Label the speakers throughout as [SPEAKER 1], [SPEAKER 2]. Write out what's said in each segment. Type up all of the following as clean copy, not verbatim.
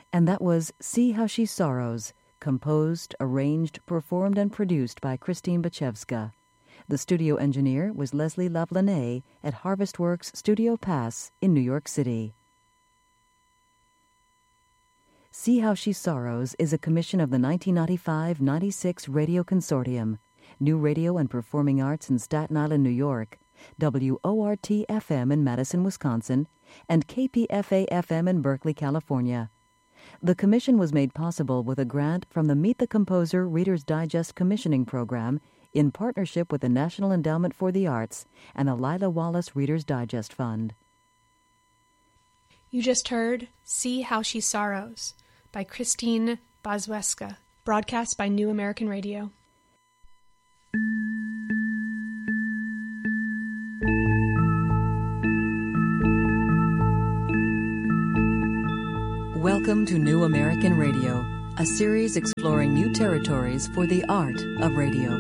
[SPEAKER 1] And that was See How She Sorrows, composed, arranged, performed, and produced by Christine Bachevska. The studio engineer was Leslie Lavelanet at Harvest Works Studio Pass in New York City. See How She Sorrows is a commission of the 1995-96 Radio Consortium, New Radio and Performing Arts in Staten Island, New York, WORT-FM in Madison, Wisconsin, and KPFA-FM in Berkeley, California. The commission was made possible with a grant from the Meet the Composer Reader's Digest Commissioning Program in partnership with the National Endowment for the Arts and the Lila Wallace Reader's Digest Fund.
[SPEAKER 2] You just heard See How She Sorrows by Christine Bachevska, broadcast by New American Radio.
[SPEAKER 1] Welcome to New American Radio, a series exploring new territories for the art of radio.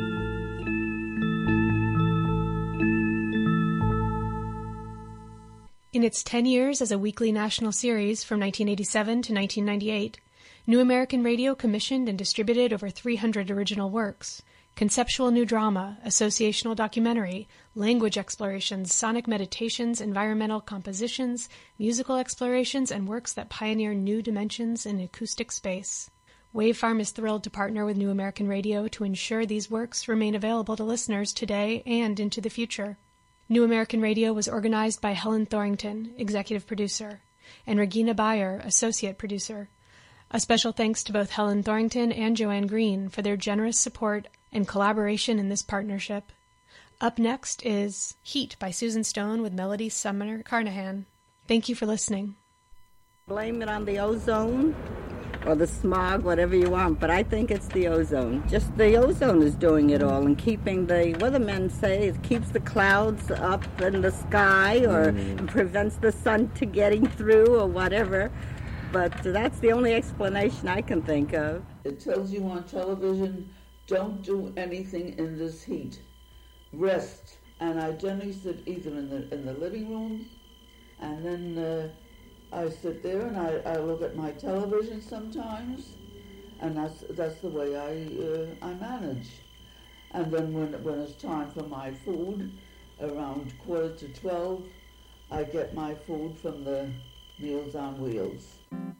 [SPEAKER 2] In its 10 years as a weekly national series from 1987 to 1998, New American Radio commissioned and distributed over 300 original works. Conceptual new drama, associational documentary, language explorations, sonic meditations, environmental compositions, musical explorations, and works that pioneer new dimensions in acoustic space. Wavefarm is thrilled to partner with New American Radio to ensure these works remain available to listeners today and into the future. New American Radio was organized by Helen Thorington, executive producer, and Regina Bayer, associate producer. A special thanks to both Helen Thorington and Joanne Green for their generous support and collaboration in this partnership. Up next is Heat by Susan Stone with Melody Sumner Carnahan. Thank you for listening.
[SPEAKER 3] Blame it on the ozone or the smog, whatever you want, but I think it's the ozone. Just the ozone is doing it all and keeping the weathermen say it keeps the clouds up in the sky or prevents the sun to getting through or whatever. But that's the only explanation I can think of.
[SPEAKER 4] It tells you on television, don't do anything in this heat. Rest. And I generally sit either in the living room, and then I sit there and I look at my television sometimes, and that's the way I manage. And then when it's time for my food, around 11:45, I get my food from the Meals on Wheels.